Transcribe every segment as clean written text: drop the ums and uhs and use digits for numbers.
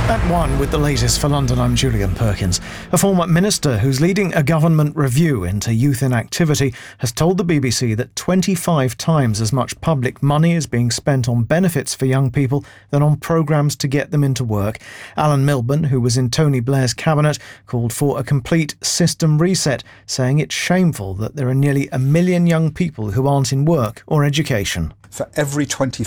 At 1 with the latest for London, I'm Julian Perkins. A former minister who's leading a government review into youth inactivity has told the BBC that 25 times as much public money is being spent on benefits for young people than on programmes to get them into work. Alan Milburn, who was in Tony Blair's cabinet, called for a complete system reset, saying it's shameful that there are nearly 1 million young people who aren't in work or education. For every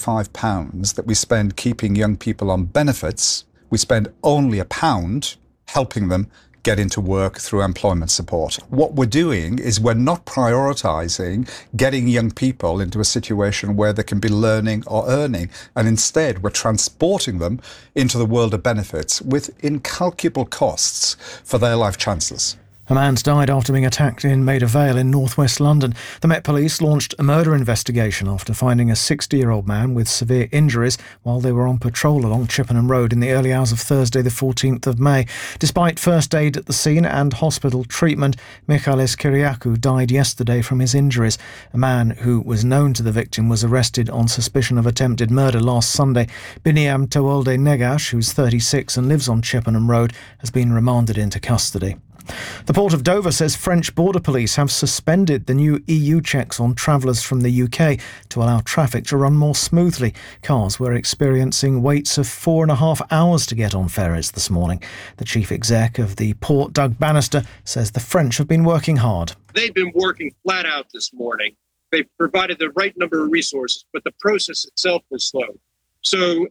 £25 that we spend keeping young people on benefits, we spend only £1 helping them get into work through employment support. What we're doing is we're not prioritising getting young people into a situation where they can be learning or earning, and instead we're transporting them into the world of benefits with incalculable costs for their life chances. A man's died after being attacked in Maida Vale in northwest London. The Met Police launched a murder investigation after finding a 60-year-old man with severe injuries while they were on patrol along Chippenham Road in the early hours of Thursday the 14th of May. Despite first aid at the scene and hospital treatment, Michalis Kyriakou died yesterday from his injuries. A man who was known to the victim was arrested on suspicion of attempted murder last Sunday. Biniam Tewolde Negash, who's 36 and lives on Chippenham Road, has been remanded into custody. The Port of Dover says French border police have suspended the new EU checks on travellers from the UK to allow traffic to run more smoothly. Cars were experiencing waits of 4.5 hours to get on ferries this morning. The chief exec of the port, Doug Bannister, says the French have been working hard. They've been working flat out this morning. They've provided the right number of resources, but the process itself was slow. So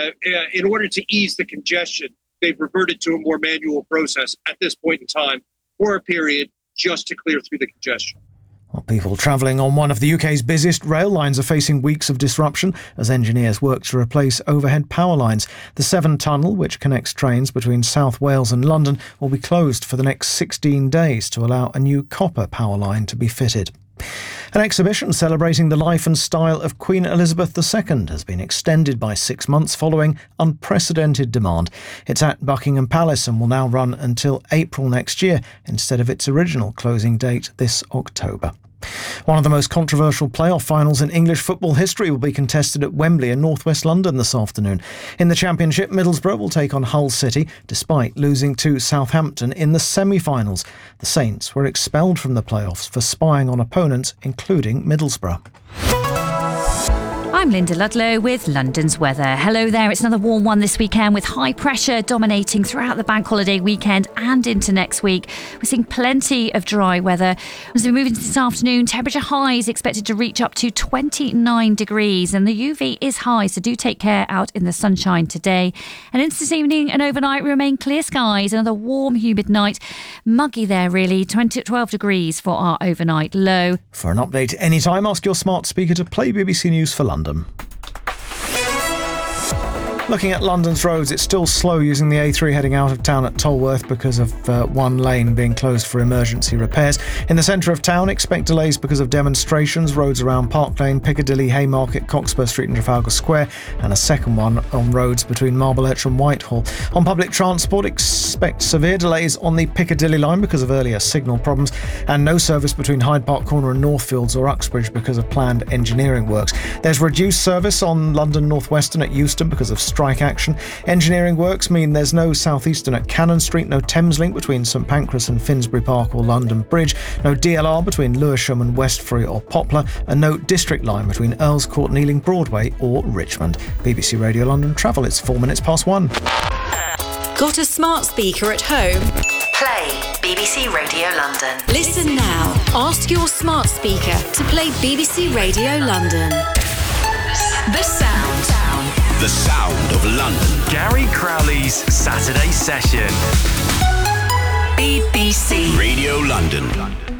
in order to ease the congestion, they've reverted to a more manual process at this point in time for a period just to clear through the congestion. Well, people travelling on one of the UK's busiest rail lines are facing weeks of disruption as engineers work to replace overhead power lines. The Severn Tunnel, which connects trains between South Wales and London, will be closed for the next 16 days to allow a new copper power line to be fitted. An exhibition celebrating the life and style of Queen Elizabeth II has been extended by 6 months following unprecedented demand. It's at Buckingham Palace and will now run until April next year instead of its original closing date this October. One of the most controversial playoff finals in English football history will be contested at Wembley in northwest London this afternoon. In the Championship, Middlesbrough will take on Hull City despite losing to Southampton in the semi-finals. The Saints were expelled from the playoffs for spying on opponents, including Middlesbrough. I'm Linda Ludlow with London's weather. Hello there. It's another warm one this weekend with high pressure dominating throughout the bank holiday weekend and into next week. We're seeing plenty of dry weather. As we move into this afternoon, temperature highs expected to reach up to 29 degrees and the UV is high, so do take care out in the sunshine today. And into this evening and overnight remain clear skies. Another warm, humid night. Muggy there really. 12 degrees for our overnight low. For an update anytime, ask your smart speaker to play BBC News for London. Looking at London's roads, it's still slow using the A3 heading out of town at Tolworth because of one lane being closed for emergency repairs. In the centre of town, expect delays because of demonstrations, roads around Park Lane, Piccadilly, Haymarket, Cockspur Street and Trafalgar Square, and a second one on roads between Marble Arch and Whitehall. On public transport, expect severe delays on the Piccadilly line because of earlier signal problems, and no service between Hyde Park Corner and Northfields or Uxbridge because of planned engineering works. There's reduced service on London North Western at Euston because of strike action. Engineering works mean there's no South Eastern at Cannon Street, no Thames Link between St Pancras and Finsbury Park or London Bridge, no DLR between Lewisham and Westbury or Poplar, and no District Line between Earls Court and Ealing Broadway or Richmond. BBC Radio London Travel, it's 4 minutes past 1. Got a smart speaker at home? Play BBC Radio London. Listen now. Ask your smart speaker to play BBC Radio London. The sound. The sound of London. Gary Crowley's Saturday Session. BBC Radio London.